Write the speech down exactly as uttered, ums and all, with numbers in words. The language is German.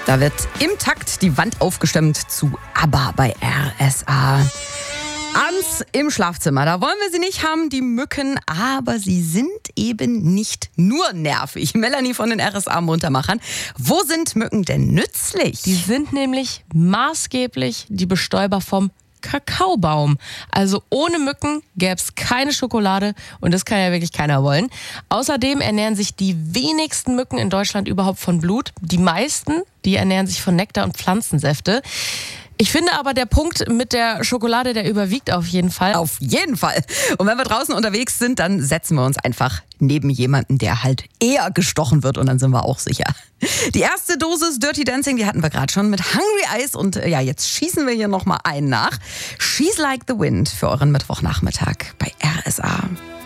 Da wird im Takt die Wand aufgestemmt zu ABBA bei R S A. Ans im Schlafzimmer, da wollen wir sie nicht haben, die Mücken, aber sie sind eben nicht nur nervig. Melanie von den R S A-Muntermachern, wo sind Mücken denn nützlich? Die sind nämlich maßgeblich die Bestäuber vom Kakaobaum. Also ohne Mücken gäbe es keine Schokolade und das kann ja wirklich keiner wollen. Außerdem ernähren sich die wenigsten Mücken in Deutschland überhaupt von Blut. Die meisten, die ernähren sich von Nektar und Pflanzensäfte. Ich finde aber, der Punkt mit der Schokolade, der überwiegt auf jeden Fall. Auf jeden Fall. Und wenn wir draußen unterwegs sind, dann setzen wir uns einfach neben jemanden, der halt eher gestochen wird und dann sind wir auch sicher. Die erste Dosis Dirty Dancing, die hatten wir gerade schon mit Hungry Eyes und ja, jetzt schießen wir hier nochmal einen nach. She's Like the Wind für euren Mittwochnachmittag bei R S A.